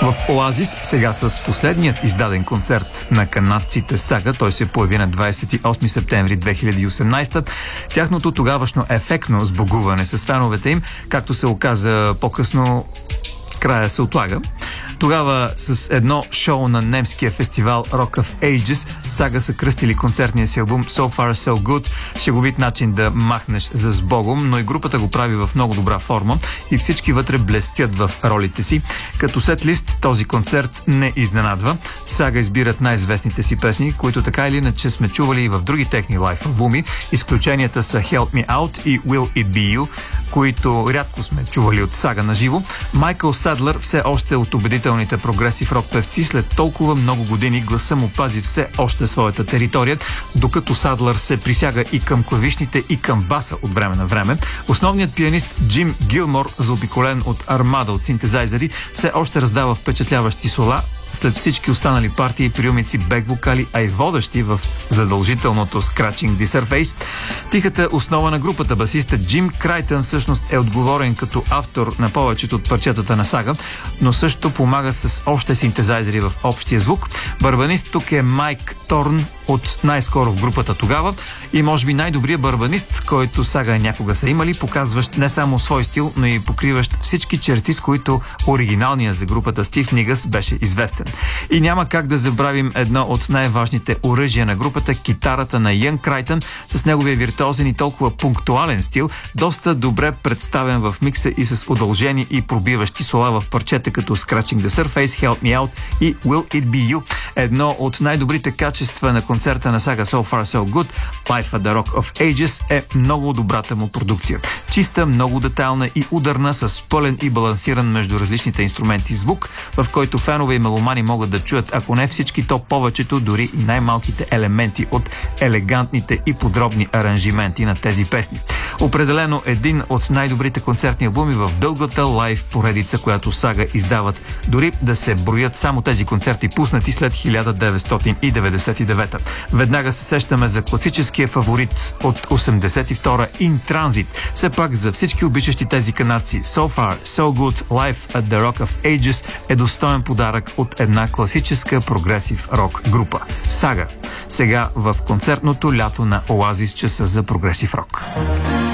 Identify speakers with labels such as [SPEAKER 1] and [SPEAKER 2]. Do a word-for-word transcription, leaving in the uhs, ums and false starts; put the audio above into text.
[SPEAKER 1] В Оазис сега с последният издаден концерт на канадците Сага. Той се появи на двадесет и осми септември две хиляди и осемнадесета. Тяхното тогавашно ефектно сбогуване с феновете им, както се оказа по-късно, края се отлага. Тогава с едно шоу на немския фестивал Rock of Ages Сага са кръстили концертния си албум So Far So Good. Шеговит начин да махнеш за сбогом, но и групата го прави в много добра форма и всички вътре блестят в ролите си. Като сет-лист този концерт не изненадва. Сага избират най-известните си песни, които така или иначе сме чували и в други техни лайф албуми. Изключенията са Help Me Out и Will It Be You, които рядко сме чували от Сага на живо. Майкъл Садлър все още е от убедителните прогресив рок певци. След толкова много години гласа му пази все още своята територия, докато Садлър се присяга и към клавишните, и към баса от време на време. Основният пианист Джим Гилмор, заобиколен от армада от синтезайзери, все още раздава впечатляващи сола след всички останали партии, приумици, бек-вокали, а и водещи в задължителното Scratching the Surface. Тихата основа на групата, басиста Джим Крайтън, всъщност е отговорен като автор на повечето от парчетата на Сага, но също помага с още синтезайзери в общия звук. Барабанист тук е Майк Торн, от най-скоро в групата тогава и може би най-добрият барабанист, който Сага някога са имали, показващ не само свой стил, но и покриващ всички черти, с които оригиналният за групата Стив Нигъс беше известен. И няма как да забравим едно от най-важните оръжия на групата, китарата на Йън Крайтън, с неговия виртуозен и толкова пунктуален стил, доста добре представен в микса и с удължени и пробиващи сола в парчета като Scratching the Surface, Help Me Out и Will It Be You. Едно от най-добрите качества на концерта на Сага So Far So Good, Live at the Rock of Ages, е много добрата му продукция. Чиста, много детайлна и ударна, с пълен и балансиран между различните инструменти звук, в който фенове и меломани могат да чуят, ако не всички, то повечето, дори и най-малките елементи от елегантните и подробни аранжименти на тези песни. Определено един от най-добрите концертни албуми в дългата лайв поредица, която Сага издават, дори да се броят само тези концерти, пуснати след хиляда деветстотин и деветдесет и девета. Веднага се сещаме за класическия фаворит от осемдесет и втора In Transit. Все пак за всички обичащи тези канадци, So Far So Good, Live at the Rock of Ages е достоен подарък от една класическа прогресив рок група. Сага. Сега в концертното лято на Оазис, часа за прогресив рок.